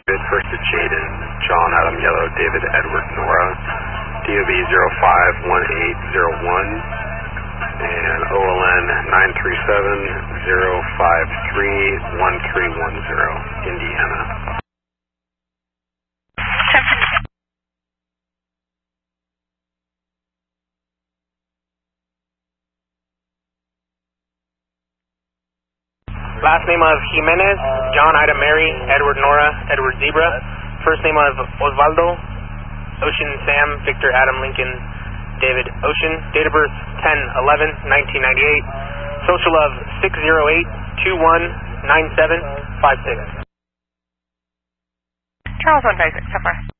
First to Jaden, John Adam Yellow, David Edward Nora, DOB 051801, and OLN 937-053-1310, Indiana. Last name of Jimenez, John Ida Mary, Edward Nora, Edward Zebra. First name of Osvaldo, Ocean Sam, Victor Adam Lincoln, David Ocean. Date of birth 10/11/1998. Social of 608-219756. Charles 156, so far.